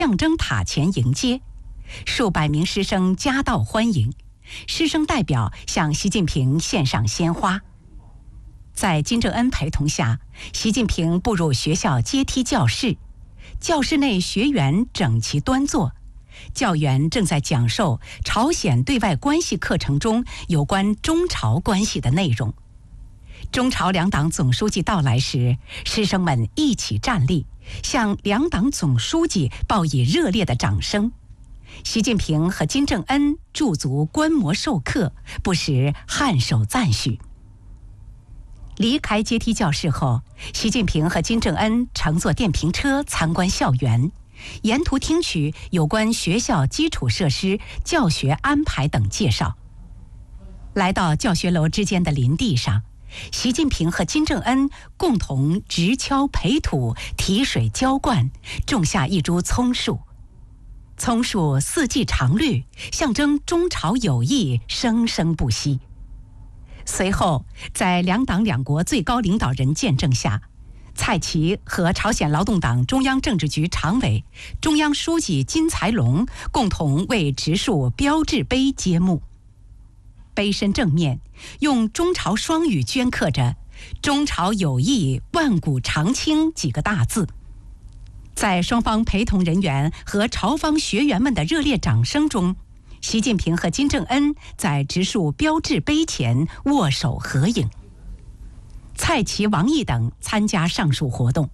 象征塔前迎接，数百名师生夹道欢迎，师生代表向习近平献上鲜花。在金正恩陪同下，习近平步入学校阶梯教室，教室内学员整齐端坐，教员正在讲授朝鲜对外关系课程中有关中朝关系的内容。中朝两党总书记到来时，师生们一起站立，向两党总书记报以热烈的掌声。习近平和金正恩驻足观摩授课，不时颔首赞许。离开阶梯教室后，习近平和金正恩乘坐电瓶车参观校园，沿途听取有关学校基础设施、教学安排等介绍。来到教学楼之间的林地上，习近平和金正恩共同直锹培土、提水浇灌，种下一株葱树。葱树四季常绿，象征中朝友谊生生不息。随后，在两党两国最高领导人见证下，蔡奇和朝鲜劳动党中央政治局常委、中央书记金才龙共同为植树标志碑揭幕。碑身正面用中朝双语镌刻着“中朝友谊万古长青”几个大字。在双方陪同人员和朝方学员们的热烈掌声中，习近平和金正恩在植树标志碑前握手合影。蔡奇、王毅等参加上述活动。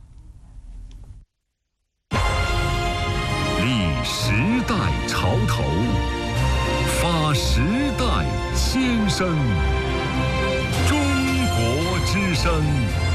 立时代潮头，发时代先声。中国之声。